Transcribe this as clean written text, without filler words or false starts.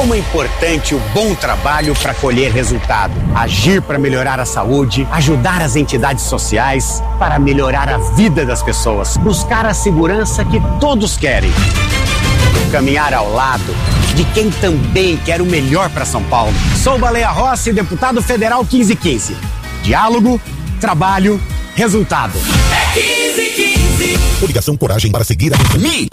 como é importante o bom trabalho para colher resultado. Agir para melhorar a saúde, ajudar as entidades sociais para melhorar a vida das pessoas. Buscar a segurança que todos querem. Caminhar ao lado de quem também quer o melhor para São Paulo. Sou Baleia Rossi, deputado federal 1515. Diálogo, trabalho, resultado. É 1515. Coligação Coragem para seguir a...